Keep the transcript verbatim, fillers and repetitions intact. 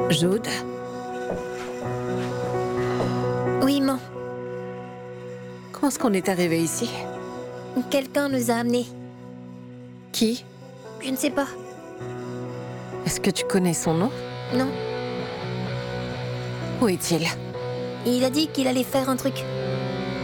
Jude? Oui, maman. Comment est-ce qu'on est arrivé ici? Quelqu'un nous a amenés. Qui? Je ne sais pas. Est-ce que tu connais son nom? Non. Où est-il? Il a dit qu'il allait faire un truc.